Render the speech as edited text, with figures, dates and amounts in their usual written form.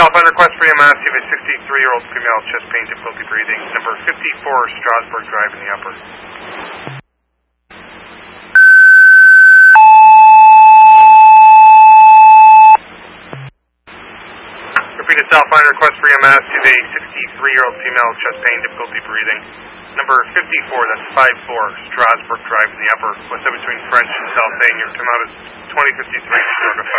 Alpine request for EMS. You have a 63-year-old female, chest pain, difficulty breathing. Number 54, Strasburg Drive in the upper. Repeated Alpine request for EMS. You have a 63-year-old female, chest pain, difficulty breathing. Number 54, that's 54, Strasburg Drive in the upper. What's up between French and South Bay? Your time out is 2053. Start a fire.